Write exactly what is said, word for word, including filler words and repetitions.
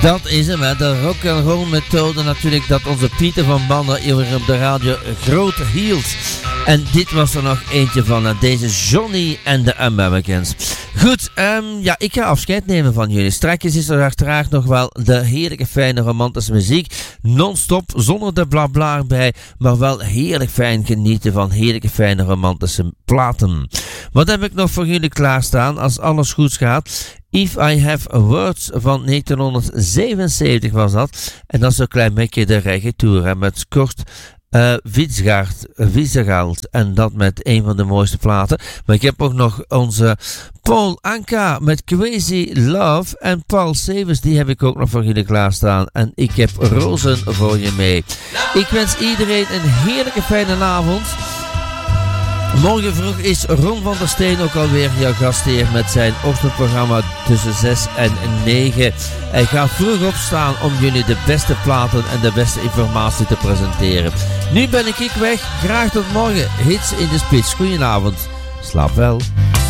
Dat is hem, hè. De rock'n'roll methode natuurlijk, dat onze Pieter van Mander hier op de radio groot hield. En dit was er nog eentje van, hè. Deze Johnny and the Americans. Goed, um, ja, ik ga afscheid nemen van jullie. Straks is er uiteraard nog wel de heerlijke fijne romantische muziek. Non-stop, zonder de blabla erbij, maar wel heerlijk fijn genieten van heerlijke fijne romantische platen. Wat heb ik nog voor jullie klaarstaan als alles goed gaat? If I Have Words van negentienhonderdzevenenzeventig was dat. En dat is een klein beetje de reggae tour, hè, met Kurt uh, Wiersgaard, Wiersgaard. En dat met een van de mooiste platen. Maar ik heb ook nog onze Paul Anka met Crazy Love. En Paul Severs, die heb ik ook nog voor jullie klaarstaan. En ik heb rozen voor je mee. Ik wens iedereen een heerlijke fijne avond. Morgen vroeg is Ron van der Steen ook alweer jouw gastheer met zijn ochtendprogramma tussen zes en negen. Hij gaat vroeg opstaan om jullie de beste platen en de beste informatie te presenteren. Nu ben ik weg. Graag tot morgen. Hits in de spits. Goedenavond. Slaap wel.